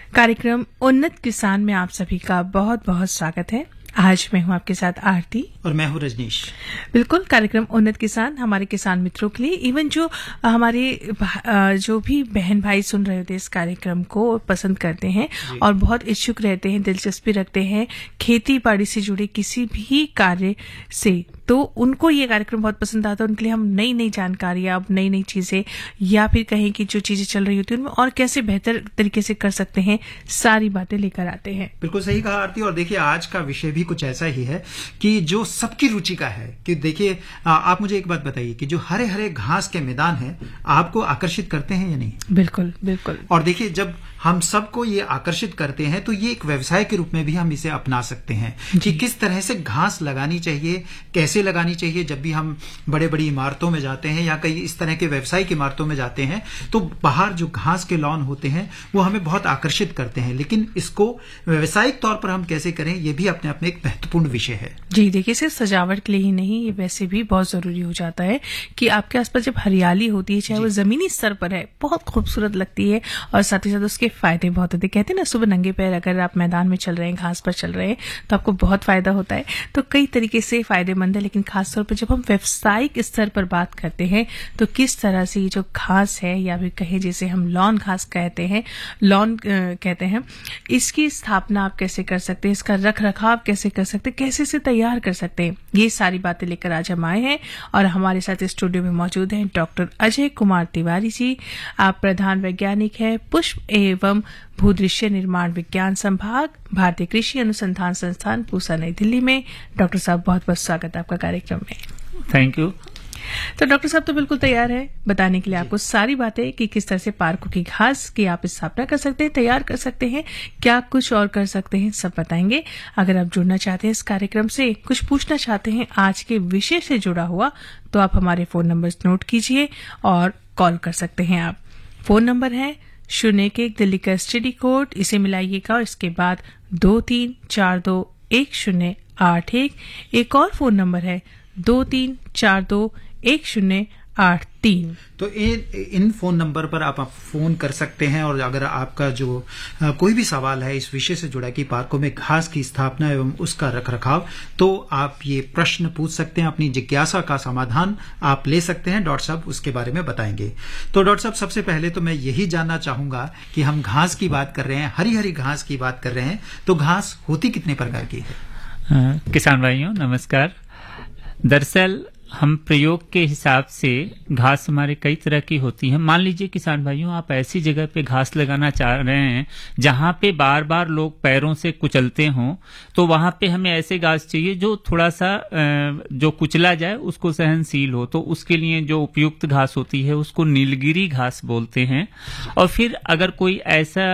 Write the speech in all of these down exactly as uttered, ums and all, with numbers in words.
कार्यक्रम उन्नत किसान में आप सभी का बहुत बहुत स्वागत है। आज मैं हूं आपके साथ आरती और मैं हूं रजनीश। बिल्कुल, कार्यक्रम उन्नत किसान हमारे किसान मित्रों के लिए, इवन जो हमारे जो भी बहन भाई सुन रहे होते हैं इस कार्यक्रम को पसंद करते हैं और बहुत इच्छुक रहते हैं, दिलचस्पी रखते हैं खेती बाड़ी से जुड़े किसी भी कार्य से, तो उनको ये कार्यक्रम बहुत पसंद आता है। उनके लिए हम नई नई जानकारियां, नई नई चीजें या फिर कहें कि जो चीजें चल रही होती हैं उनमें और कैसे बेहतर तरीके से कर सकते हैं, सारी बातें लेकर आते हैं। बिल्कुल सही कहा आरती। और देखिए आज का विषय भी कुछ ऐसा ही है कि जो सबकी रुचि का है। कि देखिए आप मुझे एक बात बताइए कि जो हरे हरे घास के मैदान हैं आपको आकर्षित करते हैं या नहीं? बिल्कुल बिल्कुल। और देखिए जब हम सबको ये आकर्षित करते हैं तो ये एक व्यवसाय के रूप में भी हम इसे अपना सकते हैं कि किस तरह से घास लगानी चाहिए, कैसे लगानी चाहिए। जब भी हम बड़े बड़ी इमारतों में जाते हैं या कई इस तरह के व्यवसायिक इमारतों में जाते हैं तो बाहर जो घास के लॉन होते हैं वो हमें बहुत आकर्षित करते हैं, लेकिन इसको व्यवसायिक तौर पर हम कैसे करें ये भी अपने अपने एक महत्वपूर्ण विषय है। जी देखिए, सिर्फ सजावट के लिए ही नहीं, ये वैसे भी बहुत जरूरी हो जाता है कि आपके आसपास जब हरियाली होती है, चाहे वो जमीनी स्तर पर है, बहुत खूबसूरत लगती है और साथ ही साथ उसके फायदे बहुत होते हैं। कहते हैं ना, सुबह नंगे पैर अगर आप मैदान में चल रहे हैं, घास पर चल रहे हैं तो आपको बहुत फायदा होता है। तो कई तरीके से फायदेमंद है, लेकिन खासतौर पर जब हम व्यवसायिक स्तर पर बात करते हैं तो किस तरह से ये जो घास है या फिर कहे जिसे हम लॉन घास कहते हैं, लॉन कहते हैं, इसकी स्थापना आप कैसे कर सकते हैं, इसका रख रखाव कैसे कर सकते हैं, कैसे इसे तैयार कर सकते हैं, ये सारी बातें लेकर आज हम आए हैं। और हमारे साथ स्टूडियो में मौजूद हैं डॉक्टर अजय कुमार तिवारी जी। आप प्रधान वैज्ञानिक हैं पुष्प एवं भूदृश्य निर्माण विज्ञान संभाग, भारतीय कृषि अनुसंधान संस्थान, पूसा, नई दिल्ली में। डॉक्टर साहब बहुत बहुत स्वागत है आपका कार्यक्रम में। Thank you. तो डॉक्टर साहब तो बिल्कुल तैयार है बताने के लिए आपको सारी बातें कि किस तरह से पार्कों की घास की आप स्थापना कर सकते हैं, तैयार कर सकते हैं, क्या कुछ और कर सकते हैं, सब बताएंगे। अगर आप जुड़ना चाहते हैं इस कार्यक्रम से, कुछ पूछना चाहते हैं आज के विषय से जुड़ा हुआ, तो आप हमारे फोन नंबर नोट कीजिए और कॉल कर सकते हैं। आप फोन नंबर है शून्य एक एक दिल्ली का एसटीडी कोड, इसे मिलाइएगा और इसके बाद दो तीन चार दो एक शून्य आठ एक। एक और फोन नंबर है दो तीन चार दो एक शून्य आठ तीन। तो इन इन फोन नंबर पर आप, आप फोन कर सकते हैं और अगर आपका जो आ, कोई भी सवाल है इस विषय से जुड़ा कि पार्कों में घास की स्थापना एवं उसका रखरखाव, तो आप ये प्रश्न पूछ सकते हैं, अपनी जिज्ञासा का समाधान आप ले सकते हैं। डॉक्टर साहब उसके बारे में बताएंगे। तो डॉक्टर साहब सबसे पहले तो मैं यही जानना चाहूंगा कि हम घास की बात कर रहे हैं, हरी हरी घास की बात कर रहे हैं, तो घास होती कितने प्रकार की है? किसान भाइयों नमस्कार। दरअसल हम प्रयोग के हिसाब से घास हमारे कई तरह की होती है। मान लीजिए किसान भाइयों, आप ऐसी जगह पे घास लगाना चाह रहे हैं जहां पे बार बार लोग पैरों से कुचलते हों, तो वहां पे हमें ऐसे घास चाहिए जो थोड़ा सा जो कुचला जाए उसको सहनशील हो। तो उसके लिए जो उपयुक्त घास होती है उसको नीलगिरी घास बोलते हैं। और फिर अगर कोई ऐसा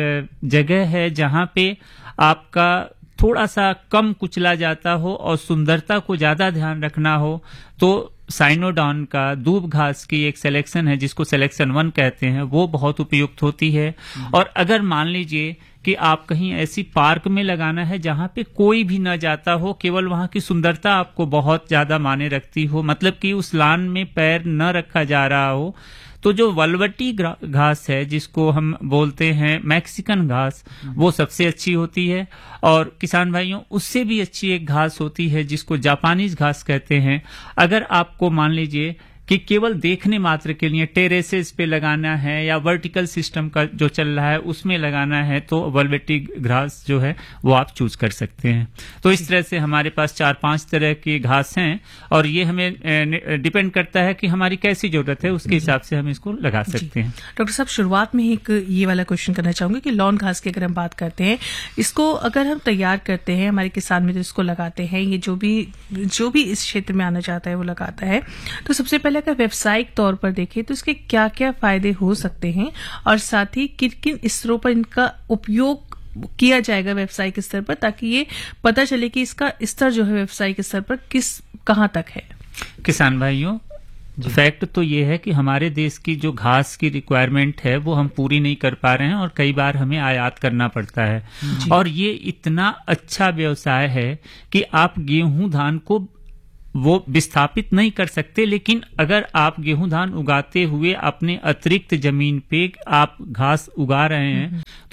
जगह है जहां पे आपका थोड़ा सा कम कुचला जाता हो और सुंदरता को ज्यादा ध्यान रखना हो, तो साइनोडॉन का दूब घास की एक सिलेक्शन है जिसको सिलेक्शन वन कहते हैं, वो बहुत उपयुक्त होती है। और अगर मान लीजिए कि आप कहीं ऐसी पार्क में लगाना है जहां पे कोई भी न जाता हो, केवल वहां की सुंदरता आपको बहुत ज्यादा माने रखती हो, मतलब कि उस लान में पैर न रखा जा रहा हो, तो जो वलवटी घास है जिसको हम बोलते हैं मैक्सिकन घास, वो सबसे अच्छी होती है। और किसान भाइयों, उससे भी अच्छी एक घास होती है जिसको जापानीज घास कहते हैं। अगर आपको मान लीजिए कि केवल देखने मात्र के लिए टेरेसेस पे लगाना है या वर्टिकल सिस्टम का जो चल रहा है उसमें लगाना है, तो वल्वेटी घास जो है वो आप चूज कर सकते हैं। तो इस तरह से हमारे पास चार पांच तरह की घास हैं और ये हमें डिपेंड करता है कि हमारी कैसी जरूरत है, उसके हिसाब से हम इसको लगा सकते हैं। डॉक्टर साहब, शुरुआत में एक ये वाला क्वेश्चन करना चाहूंगी कि लॉन घास की अगर हम बात करते हैं, इसको अगर हम तैयार करते हैं, हमारे किसान मित्र इसको लगाते हैं, ये जो भी जो भी इस क्षेत्र में आना चाहता है वो लगाता है, तो सबसे पहले अगर व्यवसायिक तौर पर देखें तो इसके क्या क्या फायदे हो सकते हैं और साथ ही किन किन स्तरों पर इनका उपयोग किया जाएगा व्यवसायिक स्तर पर, ताकि ये पता चले कि इसका स्तर जो है व्यवसायिक स्तर पर किस कहां तक है। किसान भाइयों, फैक्ट तो ये है कि हमारे देश की जो घास की रिक्वायरमेंट है वो हम पूरी नहीं कर पा रहे हैं और कई बार हमें आयात करना पड़ता है। और ये इतना अच्छा व्यवसाय है कि आप गेहूं धान को वो विस्थापित नहीं कर सकते, लेकिन अगर आप गेहूं धान उगाते हुए अपने अतिरिक्त जमीन पे आप घास उगा रहे हैं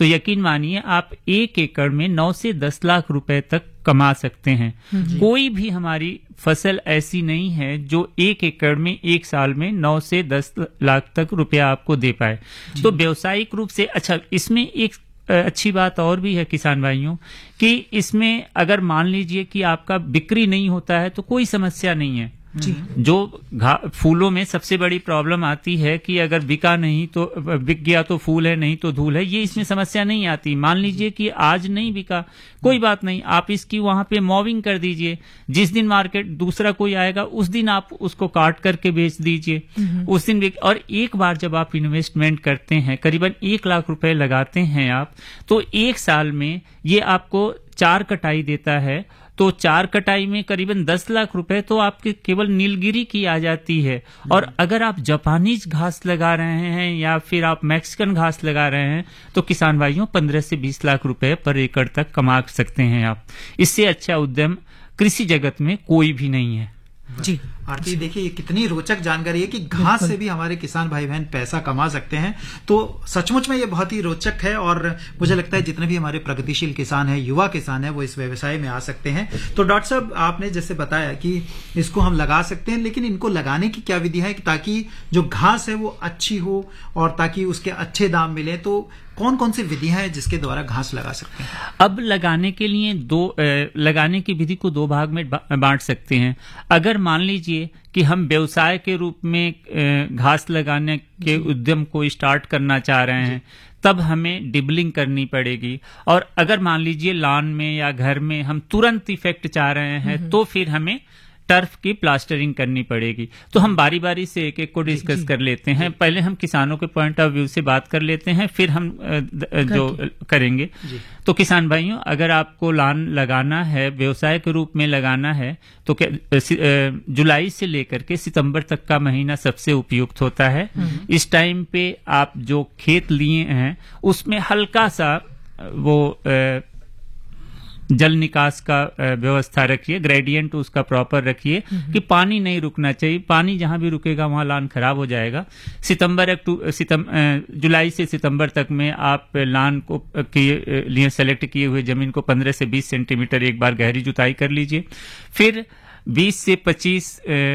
तो यकीन मानिए आप एक एकड़ में नौ से दस लाख रुपए तक कमा सकते हैं। कोई भी हमारी फसल ऐसी नहीं है जो एक एकड़ में एक साल में नौ से दस लाख तक रुपया आपको दे पाए। तो व्यवसायिक रूप से अच्छा, इसमें एक अच्छी बात और भी है किसान भाइयों कि इसमें अगर मान लीजिए कि आपका बिक्री नहीं होता है तो कोई समस्या नहीं है। जी। जो फूलों में सबसे बड़ी प्रॉब्लम आती है कि अगर बिका नहीं तो बिक गया तो फूल है, नहीं तो धूल है, ये इसमें समस्या नहीं आती। मान लीजिए कि आज नहीं बिका, कोई बात नहीं, आप इसकी वहां पे मॉविंग कर दीजिए। जिस दिन मार्केट दूसरा कोई आएगा उस दिन आप उसको काट करके बेच दीजिए, उस दिन बिक। और एक बार जब आप इन्वेस्टमेंट करते हैं, करीबन एक लाख रुपए लगाते हैं आप, तो एक साल में ये आपको चार कटाई देता है। तो चार कटाई में करीबन दस लाख रुपए तो आपके केवल नीलगिरी की आ जाती है। और अगर आप जापानीज घास लगा रहे हैं या फिर आप मैक्सिकन घास लगा रहे हैं तो किसान भाइयों पंद्रह से बीस लाख रुपए पर एकड़ तक कमा सकते हैं आप। इससे अच्छा उद्यम कृषि जगत में कोई भी नहीं है। जी आरती, देखिए ये कितनी रोचक जानकारी है कि घास से भी हमारे किसान भाई बहन पैसा कमा सकते हैं। तो सचमुच में ये बहुत ही रोचक है और मुझे लगता है जितने भी हमारे प्रगतिशील किसान हैं, युवा किसान हैं, वो इस व्यवसाय में आ सकते हैं। तो डॉक्टर साहब, आपने जैसे बताया कि इसको हम लगा सकते हैं, लेकिन इनको लगाने की क्या विधि है ताकि जो घास है वो अच्छी हो और ताकि उसके अच्छे दाम मिले? तो कौन कौन सी विधियां हैं जिसके द्वारा घास लगा सकते हैं? अब लगाने के लिए दो ए, लगाने की विधि को दो भाग में बांट सकते हैं। अगर मान लीजिए कि हम व्यवसाय के रूप में घास लगाने के उद्यम को स्टार्ट करना चाह रहे हैं, तब हमें डिबलिंग करनी पड़ेगी। और अगर मान लीजिए लॉन में या घर में हम तुरंत इफेक्ट चाह रहे हैं तो फिर हमें टर्फ की प्लास्टरिंग करनी पड़ेगी। तो हम बारी बारी से एक एक को डिस्कस कर लेते हैं। पहले हम किसानों के पॉइंट ऑफ व्यू से बात कर लेते हैं, फिर हम जो करेंगे। तो किसान भाइयों, अगर आपको लॉन लगाना है, व्यवसाय के रूप में लगाना है, तो जुलाई से लेकर के सितंबर तक का महीना सबसे उपयुक्त होता है। इस टाइम पे आप जो खेत लिए हैं उसमें हल्का सा वो जल निकास का व्यवस्था रखिए, ग्रेडियंट उसका प्रॉपर रखिए कि पानी नहीं रुकना चाहिए। पानी जहां भी रुकेगा वहां लान खराब हो जाएगा। सितंबर अक्टूबर सितंबर जुलाई से सितंबर तक में आप लान को के लिए सेलेक्ट किए हुए जमीन को पंद्रह से बीस सेंटीमीटर एक बार गहरी जुताई कर लीजिए। फिर बीस से पच्चीस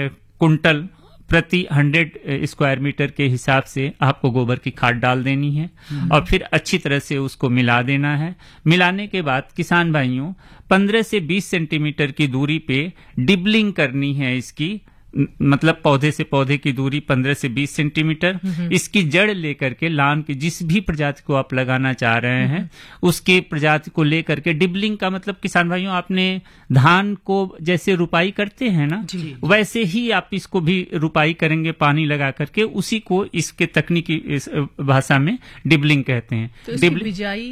कुंटल प्रति हंड्रेड स्क्वायर मीटर के हिसाब से आपको गोबर की खाद डाल देनी है और फिर अच्छी तरह से उसको मिला देना है। मिलाने के बाद किसान भाइयों पंद्रह से बीस सेंटीमीटर की दूरी पे डिबलिंग करनी है इसकी, मतलब पौधे से पौधे की दूरी पंद्रह से बीस सेंटीमीटर। इसकी जड़ लेकर के लान की जिस भी प्रजाति को आप लगाना चाह रहे हैं उसके प्रजाति को लेकर के डिबलिंग का मतलब किसान भाइयों, आपने धान को जैसे रुपाई करते हैं ना, वैसे ही आप इसको भी रुपाई करेंगे पानी लगा करके। उसी को इसके तकनीकी इस भाषा में डिबलिंग कहते हैं। तो इसकी बिजाई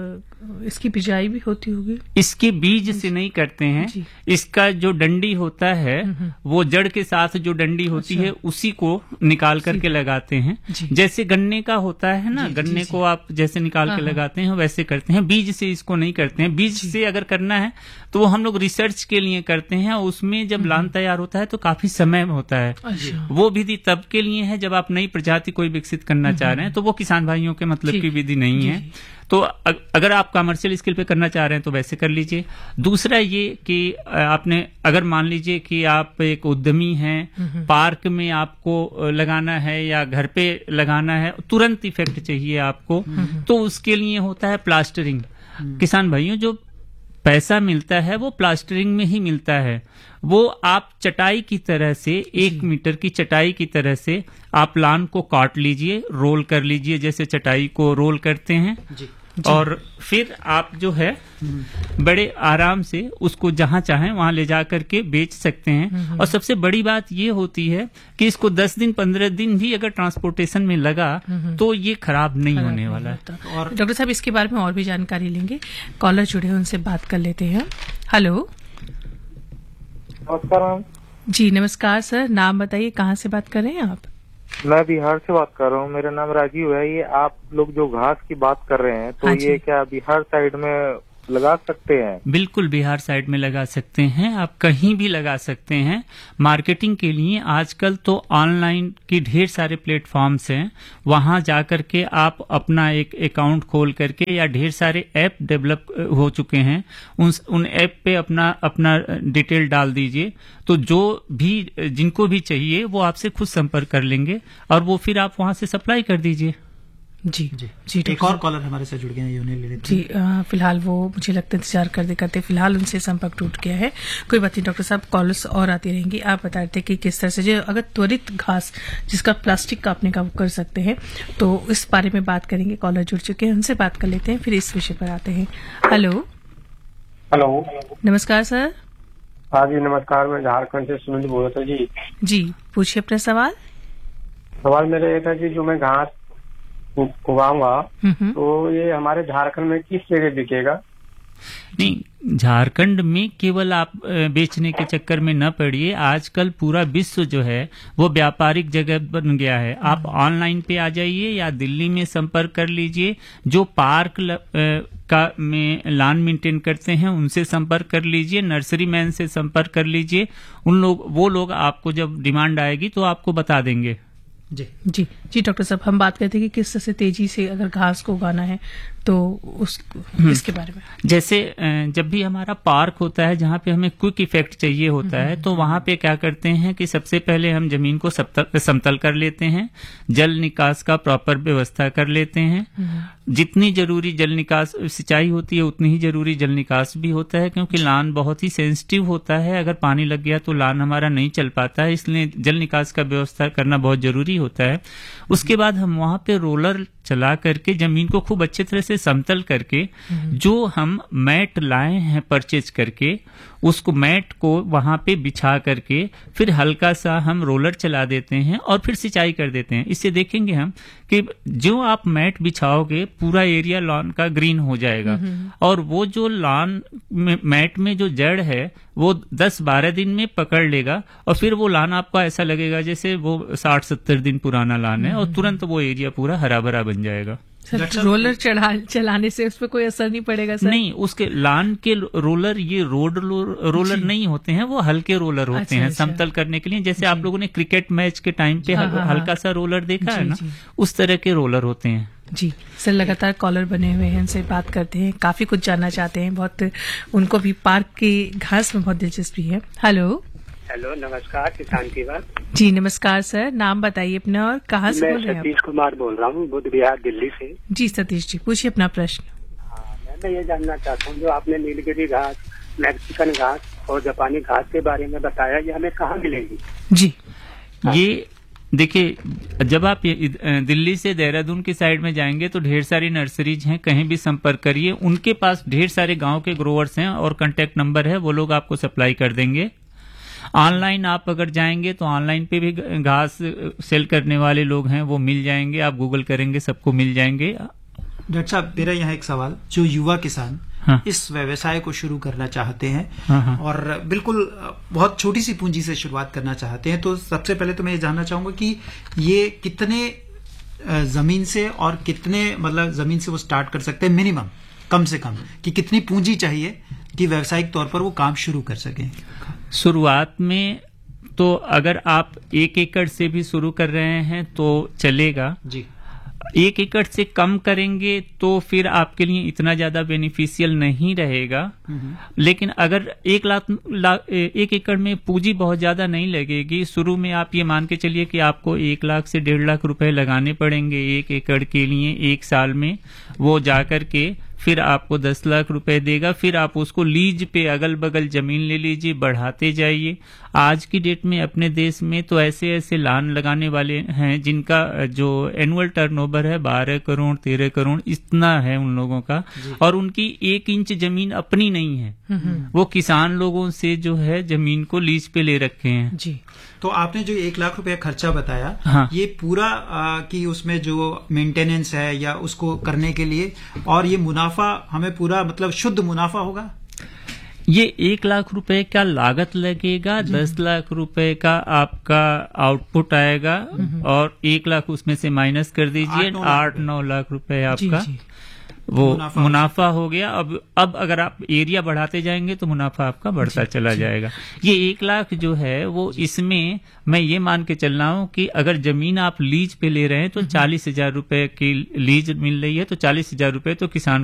इसकी बिजाई भी होती होगी? इसके बीज से नहीं करते हैं, इसका जो डंडी होता है वो जड़ के साथ जो डंडी होती है उसी को निकाल करके लगाते हैं। जैसे गन्ने का होता है ना, गन्ने को आप जैसे निकाल के लगाते हैं वैसे करते हैं। बीज से इसको नहीं करते हैं। बीज से अगर करना है तो वो हम लोग रिसर्च के लिए करते हैं। उसमें जब लान तैयार होता है तो काफी समय होता है। वो विधि तब के लिए है जब आप नई प्रजाति कोई विकसित करना चाह रहे हैं, तो वो किसान भाइयों के मतलब की विधि नहीं है। तो अगर आप कमर्शियल स्किल पे करना चाह रहे हैं तो वैसे कर लीजिए। दूसरा ये कि आपने अगर मान लीजिए कि आप एक उद्यमी हैं, पार्क में आपको लगाना है या घर पे लगाना है, तुरंत इफेक्ट चाहिए आपको, तो उसके लिए होता है प्लास्टरिंग। किसान भाइयों, जो पैसा मिलता है वो प्लास्टरिंग में ही मिलता है। वो आप चटाई की तरह से, एक मीटर की चटाई की तरह से आप लान को काट लीजिए, रोल कर लीजिए जैसे चटाई को रोल करते हैं जी, जी। और फिर आप जो है बड़े आराम से उसको जहां चाहें वहां ले जा करके बेच सकते हैं। और सबसे बड़ी बात ये होती है कि इसको दस दिन पंद्रह दिन भी अगर ट्रांसपोर्टेशन में लगा तो ये खराब नहीं खराब होने नहीं वाला है। और डॉक्टर साहब, इसके बारे में और भी जानकारी लेंगे। कॉलर जुड़े हैं, उनसे बात कर लेते हैं। हेलो, नमस्कार मैम। जी नमस्कार सर, नाम बताइए, कहाँ से बात कर रहे हैं आप? मैं बिहार से बात कर रहा हूँ, मेरा नाम राजीव है। ये आप लोग जो घास की बात कर रहे हैं तो हाँ ये क्या बिहार साइड में लगा सकते हैं? बिल्कुल बिहार साइड में लगा सकते हैं, आप कहीं भी लगा सकते हैं। मार्केटिंग के लिए आजकल तो ऑनलाइन की ढेर सारे प्लेटफॉर्म्स हैं, वहां जाकर के आप अपना एक अकाउंट खोल करके, या ढेर सारे ऐप डेवलप हो चुके हैं, उन उन ऐप पे अपना अपना डिटेल डाल दीजिए, तो जो भी जिनको भी चाहिए वो आपसे खुद संपर्क कर लेंगे और वो फिर आप वहां से सप्लाई कर दीजिए। जी जी जी एक और कॉलर हमारे साथ जुड़ गए हैं, ये उन्हें ले लेते जी आ, फिलहाल वो मुझे लगता है इंतजार करते करते फिलहाल उनसे संपर्क टूट गया है। कोई बात नहीं डॉक्टर साहब, कॉलर्स और आती रहेंगी। आप बता रहे थे कि किस तरह से जो अगर त्वरित घास जिसका प्लास्टिक काटने का वो कर सकते हैं, तो इस बारे में बात करेंगे। कॉलर जुड़ चुके हैं, उनसे बात कर लेते हैं, फिर इस विषय पर आते हैं। हेलो हेलो, नमस्कार सर। हाँ जी नमस्कार, मैं झारखंड से सुनील बोल रहा था जी। जी पूछिए अपना सवाल। सवाल मेरा ये था कि जो मैं घास उ- उगाऊंगा हम्म तो ये हमारे झारखंड में किस जगह बिकेगा? नहीं, झारखंड में केवल आप अ, बेचने के चक्कर में न पड़िए। आजकल पूरा विश्व जो है वो व्यापारिक जगह बन गया है। आप ऑनलाइन पे आ जाइए या दिल्ली में संपर्क कर लीजिए, जो पार्क ल, अ, का में लान मेंटेन करते हैं उनसे संपर्क कर लीजिए, नर्सरी मैन से संपर्क कर लीजिए। उन लोग वो लोग आपको जब डिमांड आएगी तो आपको बता देंगे। जी जी जी डॉक्टर साहब, हम बात करते हैं कि किस तरह से तेजी से अगर घास को उगाना है तो उस इसके बारे में। जैसे अ, जब भी हमारा पार्क होता है जहाँ पे हमें क्विक इफेक्ट चाहिए होता है, तो वहां पे क्या करते हैं कि सबसे पहले हम जमीन को समतल समतल कर लेते हैं, जल निकास का प्रॉपर व्यवस्था कर लेते हैं। जितनी जरूरी जल निकास सिंचाई होती है उतनी ही जरूरी जल निकास भी होता है, क्योंकि लान बहुत ही सेंसिटिव होता है। अगर पानी लग गया तो लान हमारा नहीं चल पाता है, इसलिए जल निकास का व्यवस्था करना बहुत जरूरी होता है। उसके बाद हम वहां पे रोलर चला करके जमीन को खूब अच्छे तरह से समतल करके, जो हम मैट लाए हैं परचेज करके, उसको मैट को वहां पे बिछा करके फिर हल्का सा हम रोलर चला देते हैं और फिर सिंचाई कर देते हैं। इससे देखेंगे हम कि जो आप मैट बिछाओगे पूरा एरिया लॉन का ग्रीन हो जाएगा, और वो जो लॉन में मैट में जो जड़ है वो दस बारह दिन में पकड़ लेगा, और फिर वो लान आपको ऐसा लगेगा जैसे वो साठ सत्तर दिन पुराना लान है, और तुरंत वो एरिया पूरा हरा भरा बन जाएगा। सर रोलर चढ़ा चलाने से उस पर कोई असर नहीं पड़ेगा सर? नहीं, उसके लान के रोलर ये रोड रोलर नहीं होते हैं, वो हल्के रोलर होते अच्छा, हैं अच्छा। समतल करने के लिए। जैसे आप लोगों ने क्रिकेट मैच के टाइम पे हाँ, हल, हाँ, हल्का सा रोलर देखा जी, है ना, जी। उस तरह के रोलर होते हैं। जी सर, लगातार कॉलर बने हुए हैं, उनसे बात करते हैं, काफी कुछ जानना चाहते हैं, बहुत उनको भी पार्क की घास में बहुत दिलचस्पी है। हेलो हेलो, नमस्कार, किसान की बात। जी नमस्कार सर, नाम बताइए अपना और कहाँ से मैं बोल रहे हैं सतीश कुमार बोल रहा हूँ, बुद्ध विहार दिल्ली से। आप? जी सतीश जी, पूछिए अपना प्रश्न। हाँ, मैं ये जानना चाहता हूँ, जो आपने नीलगिरी घास, मैक्सिकन घास और जापानी घास के बारे में बताया, ये हमें कहाँ मिलेगी? जी ये देखिए, जब आप ये दिल्ली से देहरादून की साइड में जाएंगे तो ढेर सारी नर्सरीज हैं, कहीं भी संपर्क करिए, उनके पास ढेर सारे गांव के ग्रोवर्स हैं और कांटेक्ट नंबर है, वो लोग आपको सप्लाई कर देंगे। ऑनलाइन आप अगर जाएंगे तो ऑनलाइन पे भी घास सेल करने वाले लोग हैं, वो मिल जाएंगे, आप गूगल करेंगे सबको मिल जाएंगे। डॉक्टर साहब, मेरा यहाँ एक सवाल, जो युवा किसान हाँ। इस व्यवसाय को शुरू करना चाहते हैं, हाँ, हाँ। और बिल्कुल बहुत छोटी सी पूंजी से शुरुआत करना चाहते हैं, तो सबसे पहले तो मैं ये जानना चाहूंगा कि ये कितने अ, जमीन से और कितने मतलब जमीन से वो स्टार्ट कर सकते हैं, मिनिमम कम से कम, कि कितनी पूंजी चाहिए कि व्यावसायिक तौर पर वो काम शुरू कर सकें? शुरुआत में तो अगर आप एक एकड़ से भी शुरू कर रहे हैं तो चलेगा। जी। एक एकड़ से कम करेंगे तो फिर आपके लिए इतना ज्यादा बेनिफिशियल नहीं रहेगा। लेकिन अगर एक लाख ला, एक एकड़ में पूंजी बहुत ज्यादा नहीं लगेगी, शुरू में आप ये मान के चलिए कि आपको एक लाख से डेढ़ लाख रुपए लगाने पड़ेंगे एक एकड़ के लिए एक साल में, वो जाकर के फिर आपको दस लाख रुपए देगा। फिर आप उसको लीज पे अगल बगल जमीन ले लीजिए, बढ़ाते जाइए। आज की डेट में अपने देश में तो ऐसे ऐसे लान लगाने वाले हैं जिनका जो एनुअल टर्नओवर है बारह करोड़ तेरह करोड़ इतना है उन लोगों का, और उनकी एक इंच जमीन अपनी नहीं है, वो किसान लोगों से जो है जमीन को लीज पे ले रखे हैं। जी। तो आपने जो एक लाख रुपए खर्चा बताया, हाँ। ये पूरा आ, कि उसमें जो मेंटेनेंस है या उसको करने के लिए, और ये मुनाफा हमें पूरा मतलब शुद्ध मुनाफा होगा? ये एक लाख रुपए का लागत लगेगा, दस लाख रुपए का आपका आउटपुट आएगा, और एक लाख उसमें से माइनस कर दीजिए, आठ नौ लाख आठ नौ लाख रुपए जी, आपका जी। वो मुनाफा, मुनाफा हो गया। अब अब अगर आप एरिया बढ़ाते जाएंगे तो मुनाफा आपका बढ़ता जी, चला जी। जाएगा। ये एक लाख जो है वो इसमें मैं ये मान के चल रहा हूँ कि अगर जमीन आप लीज पे ले रहे हैं तो चालीस हजार रुपए की लीज मिल रही है, तो चालीस हजार रुपए तो किसान